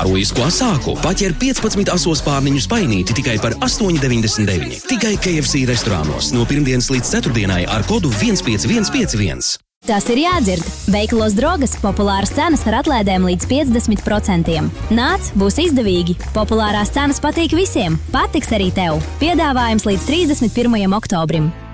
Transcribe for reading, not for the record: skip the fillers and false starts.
Kārojisko sāku. Paķer 15 asos pārniņu spainīti tikai par 8,99. Tikai KFC restorānos no pirmdienas līdz ceturtdienai ar kodu 15151. Tas ir jādzird. Veikalos Drogas populāras cenas ar atlaidēm līdz 50%. Nāc, būs izdevīgi. Populārās cenas patīk visiem. Patiks arī tev. Piedāvājums līdz 31. oktobrim.